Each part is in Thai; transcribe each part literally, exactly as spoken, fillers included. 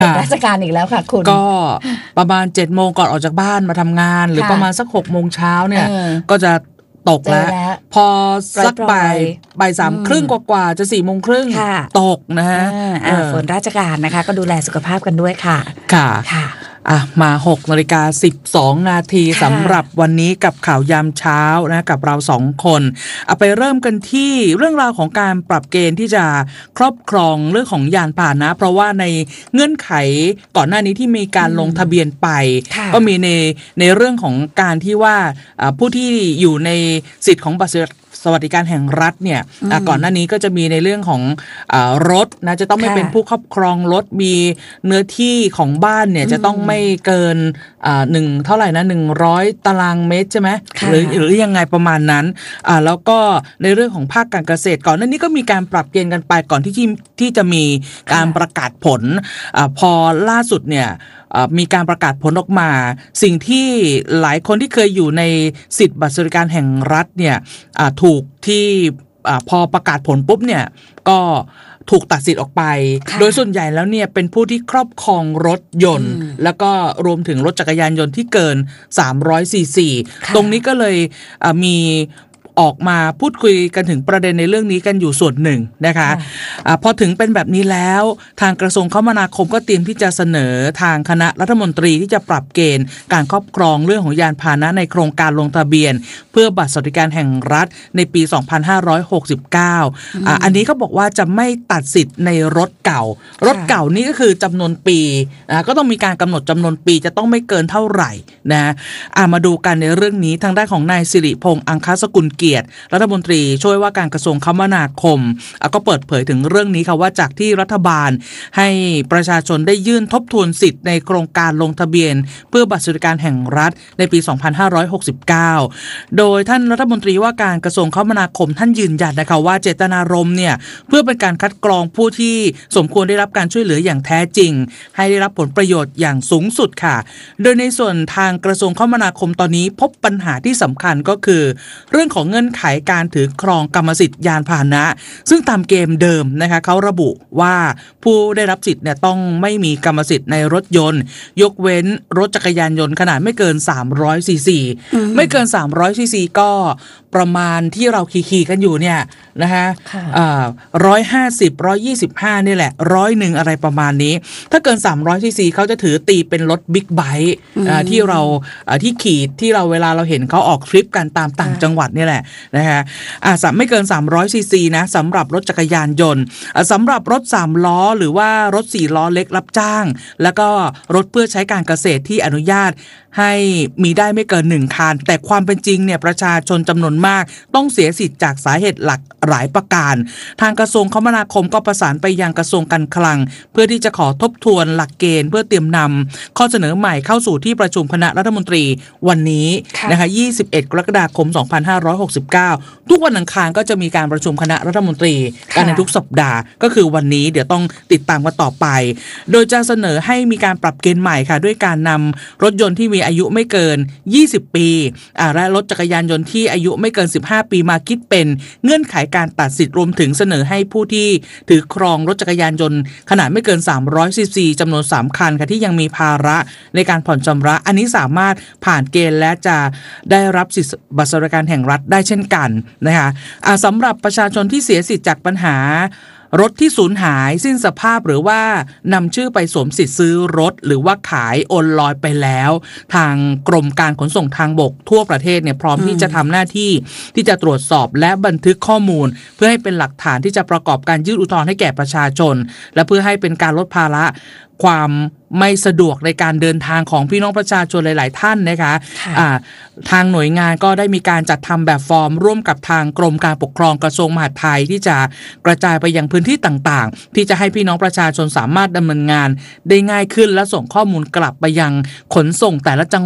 ราชการอีกแล้วค่ะคุณก็ประมาณเจ็ดโมงก่อนออกจากบ้านมาทำงานหรือประมาณสักหกโมงเช้าเนี่ยก็จะตกแล้วพอสักบ่ายบ่ายสามครึ่งกว่าๆจะสี่โมงครึ่งตกนะฮะฝนราชการนะคะก็ดูแลสุขภาพกันด้วยค่ะค่ะค่ะอ่ะมาหกนาฬิกาสิบสองนาทีสำหรับวันนี้กับข่าวยามเช้านะกับเราสองคนเอาไปเริ่มกันที่เรื่องราวของการปรับเกณฑ์ที่จะครอบครองเรื่องของยานพาหนะเพราะว่าในเงื่อนไขก่อนหน้านี้ที่มีการลงทะเบียนไปก็มีในในเรื่องของการที่ว่าผู้ที่อยู่ในสิทธิ์ของบัตรสวัสดิการแห่งรัฐเนี่ยก่อนหน้านี้ก็จะมีในเรื่องของอรถนะจะต้องไม่เป็นผู้ครอบครองรถมีเนื้อที่ของบ้านเนี่ยจะต้องไม่เกินหนึ่งเท่าไหร่นะหนึ่งร้อยตารางเมตรใช่ไหมหรือหรือยังไงประมาณนั้นแล้วก็ในเรื่องของภาคการเกษตรก่อนหน้านี้ก็มีการปรับเกณฑ์กันไปก่อนที่ที่จะมีการประกาศผลพอล่าสุดเนี่ยมีการประกาศผลออกมาสิ่งที่หลายคนที่เคยอยู่ในสิทธิบัตรสวัสดิการแห่งรัฐเนี่ยถูกที่พอประกาศผลปุ๊บเนี่ยก็ถูกตัดสิทธิ์ออกไปโดยส่วนใหญ่แล้วเนี่ยเป็นผู้ที่ครอบครองรถยนต์แล้วก็รวมถึงรถจักรยานยนต์ที่เกินสามร้อยซีซีตรงนี้ก็เลยมีออกมาพูดคุยกันถึงประเด็นในเรื่องนี้กันอยู่ส่วนหนึ่งนะคะอะพอถึงเป็นแบบนี้แล้วทางกระทรวงคมนาคมก็เตรียมที่จะเสนอทางคณะรัฐมนตรีที่จะปรับเกณฑ์การครอบครองเรื่องของยานพาหนะในโครงการลงทะเบียนเพื่อบัตรสวัสดิการแห่งรัฐในปีสองพันห้าร้อยหกสิบเก้าอ่าอันนี้เขาบอกว่าจะไม่ตัดสิทธิ์ในรถเก่ารถเก่านี่ก็คือจำนวนปีอ่าก็ต้องมีการกำหนดจำนวนปีจะต้องไม่เกินเท่าไหร่นะอ่ามาดูกันในเรื่องนี้ทางด้านของนายสิริพงษ์อังคสกุลเกียรติรัฐมนตรีช่วยว่าการกระทรวงคมนาคมก็เปิดเผยถึงเรื่องนี้ค่ะว่าจากที่รัฐบาลให้ประชาชนได้ยื่นทบทวนสิทธิ์ในโครงการลงทะเบียนเพื่อบัตรสวัสดิการแห่งรัฐในปีสองพันห้าร้อยหกสิบเก้าโดยท่านรัฐมนตรีว่าการกระทรวงคมนาคมท่านยืนยันนะคะว่าเจตนารมณ์เนี่ยเพื่อเป็นการคัดกรองผู้ที่สมควรได้รับการช่วยเหลืออย่างแท้จริงให้ได้รับผลประโยชน์อย่างสูงสุดค่ะโดยในส่วนทางกระทรวงคมนาคมตอนนี้พบปัญหาที่สำคัญก็คือเรื่องของเงื่อนไขการถือครองกรรมสิทธิ์ยานพาหนะซึ่งตามเกณฑ์เดิมนะคะเขาระบุว่าผู้ได้รับสิทธิ์เนี่ยต้องไม่มีกรรมสิทธิ์ในรถยนต์ยกเว้นรถจักรยานยนต์ขนาดไม่เกินสามร้อยซีซีไม่เกินสามร้อยซีซีก็ประมาณที่เราขี่ๆกันอยู่เนี่ยนะคะอ่าหนึ่งร้อยห้าสิบ หนึ่งร้อยยี่สิบห้านี่แหละร้อยหนึ่งอะไรประมาณนี้ถ้าเกินสามร้อยซีซีเขาจะถือตีเป็นรถบิ๊กไบค์อ่าที่เราอ่าที่ขี่ที่เราเวลาเราเห็นเขาออกทริปกันตามต่างจังหวัดนี่แหละนะคะอ่าไม่เกินสามร้อยซีซีนะสำหรับรถจักรยานยนต์สำหรับรถสามล้อหรือว่ารถสี่ล้อเล็กรับจ้างแล้วก็รถเพื่อใช้การเกษตรที่อนุญาตให้มีได้ไม่เกินหนึ่งคันแต่ความเป็นจริงเนี่ยประชาชนจำนวนมากต้องเสียสิทธิ์จากสาเหตุหลักหลายประการทางกระทรวงคมนาคมก็ประสานไปยังกระทรวงการคลังเพื่อที่จะขอทบทวนหลักเกณฑ์เพื่อเตรียมนำข้อเสนอใหม่เข้าสู่ที่ประชุมคณะรัฐมนตรีวันนี้นะคะยี่สิบเอ็ดกรกฎาคมสองพันห้าร้อยหกสิบเก้าทุกวันอังคารก็จะมีการประชุมคณะรัฐมนตรีกันในทุกสัปดาห์ก็คือวันนี้เดี๋ยวต้องติดตามกันต่อไปโดยจะเสนอให้มีการปรับเกณฑ์ใหม่ค่ะด้วยการนำรถยนต์ที่มีอายุไม่เกินยี่สิบปีอ่าและรถจักรยานยนต์ที่อายุไม่เกินสิบห้าปีมาคิดเป็นเงื่อนไขการตัดสิทธิ์รวมถึงเสนอให้ผู้ที่ถือครองรถจักรยานยนต์ขนาดไม่เกินสามร้อยซีซีจำนวนสามคันค่ะที่ยังมีภาระในการผ่อนชำระอันนี้สามารถผ่านเกณฑ์และจะได้รับสิทธิบัตรสวัสดิการแห่งรัฐได้เช่นกันนะคะอ่าสำหรับประชาชนที่เสียสิทธิ์จากปัญหารถที่สูญหายสิ้นสภาพหรือว่านำชื่อไปสวมสิทธิ์ซื้อรถหรือว่าขายโอนลอยไปแล้วทางกรมการขนส่งทางบกทั่วประเทศเนี่ยพร้อมที่จะทำหน้าที่ที่จะตรวจสอบและบันทึกข้อมูลเพื่อให้เป็นหลักฐานที่จะประกอบการยื่นอุทธรณ์ให้แก่ประชาชนและเพื่อให้เป็นการลดภาระความไม่สะดวกในการเดินทางของพี่น้องประชาชนหลายๆท่านนะคะะทางหน่วยงานก็ได้มีการจัดทำแบบฟอร์มร่วมกับทางกรมการปกครองกระทรวงมหาดไทยที่จะกระจายไปยังพื้นที่ต่างๆที่จะให้พี่น้องประชาชนสามารถดำเนินงานได้ง่ายขึ้นและส่งข้อมูลกลับไปยังขนส่งแต่ละจังหวัด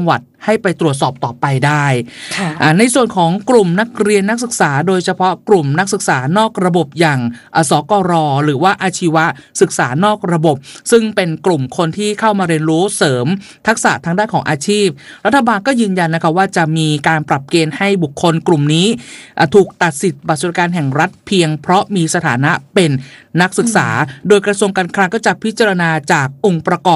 ให้ไปตรวจสอบต่อไปได้ค่ะอ่าในส่วนของกลุ่มนักเรียนนักศึกษาโดยเฉพาะกลุ่มนักศึกษานอกระบบอย่างอ่าสกรหรือว่าอาชีวศึกษานอกระบบ ซึ่งเป็นกลุ่มคนที่เข้ามาเรียนรู้เสริมทักษะทางด้านของอาชีพรัฐบาลก็ยืนยันนะคะว่าจะมีการปรับเกณฑ์ให้บุคคลกลุ่มนี้อ่าถูกตัดสิทธิ์บัตรสวัสดิการแห่งรัฐเพียงเพราะมีสถานะเป็นนักศึกษาโดยกระทรวงการคลังก็จะพิจารณาจากองค์ประกอบ